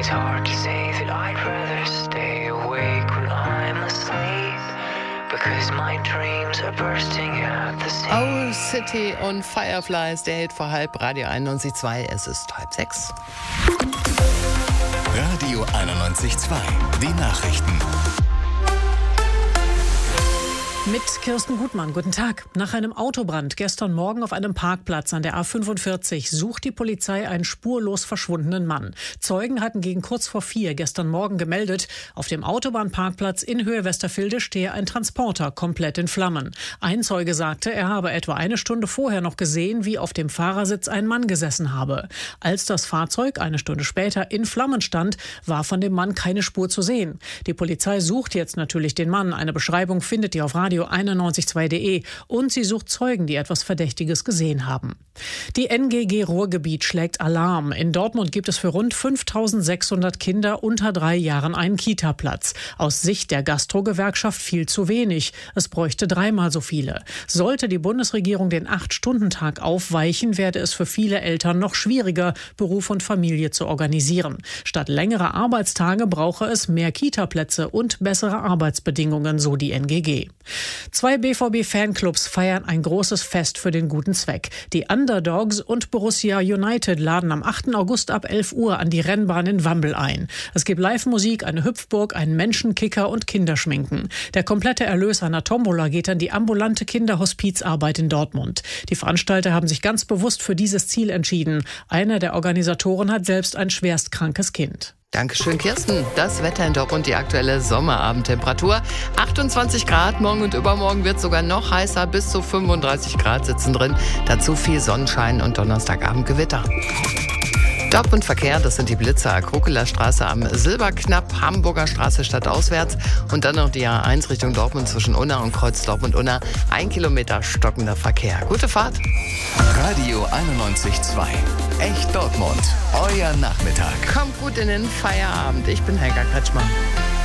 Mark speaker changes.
Speaker 1: It's hard to say that I'd rather stay awake when I'm asleep, because my dreams are bursting at the seams.
Speaker 2: Owl City und Fireflies, der Hit vor halb, Radio 91.2, es ist 5:30.
Speaker 3: Radio 91.2, die Nachrichten.
Speaker 4: Mit Kirsten Gutmann, guten Tag. Nach einem Autobrand gestern Morgen auf einem Parkplatz an der A45 sucht die Polizei einen spurlos verschwundenen Mann. Zeugen hatten gegen kurz vor 4 gestern Morgen gemeldet, auf dem Autobahnparkplatz in Höhe Westerfilde stehe ein Transporter komplett in Flammen. Ein Zeuge sagte, er habe etwa eine Stunde vorher noch gesehen, wie auf dem Fahrersitz ein Mann gesessen habe. Als das Fahrzeug eine Stunde später in Flammen stand, war von dem Mann keine Spur zu sehen. Die Polizei sucht jetzt natürlich den Mann. Eine Beschreibung findet ihr auf radio912.de und sie sucht Zeugen, die etwas Verdächtiges gesehen haben. Die NGG Ruhrgebiet schlägt Alarm. In Dortmund gibt es für rund 5.600 Kinder unter 3 Jahren einen Kita-Platz. Aus Sicht der Gastro-Gewerkschaft viel zu wenig. Es bräuchte 3-mal so viele. Sollte die Bundesregierung den 8-Stunden-Tag aufweichen, werde es für viele Eltern noch schwieriger, Beruf und Familie zu organisieren. Statt längerer Arbeitstage brauche es mehr Kita-Plätze und bessere Arbeitsbedingungen, so die NGG. 2 BVB-Fanclubs feiern ein großes Fest für den guten Zweck. Die Underdogs und Borussia United laden am 8. August ab 11 Uhr an die Rennbahn in Wambel ein. Es gibt Live-Musik, eine Hüpfburg, einen Menschenkicker und Kinderschminken. Der komplette Erlös einer Tombola geht an die ambulante Kinderhospizarbeit in Dortmund. Die Veranstalter haben sich ganz bewusst für dieses Ziel entschieden. Einer der Organisatoren hat selbst ein schwerstkrankes Kind.
Speaker 2: Dankeschön, Kirsten. Das Wetter in Dortmund, die aktuelle Sommerabendtemperatur. 28 Grad, morgen und übermorgen wird es sogar noch heißer, bis zu 35 Grad sitzen drin. Dazu viel Sonnenschein und Donnerstagabend Gewitter. Dortmund Verkehr, das sind die Blitzer, Krokeler Straße am Silberknapp, Hamburger Straße stadtauswärts und dann noch die A1 Richtung Dortmund zwischen Unna und Kreuz Dortmund-Unna. 1 Kilometer stockender Verkehr. Gute Fahrt.
Speaker 3: Radio 91.2, echt Dortmund, euer Nachmittag.
Speaker 2: Kommt gut in den Feierabend. Ich bin Helga Kretschmann.